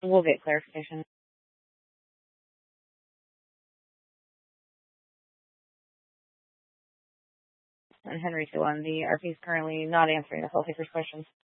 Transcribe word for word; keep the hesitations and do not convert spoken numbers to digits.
We'll get clarification. And Henry two one, the R P is currently not answering the Hellhaker's questions.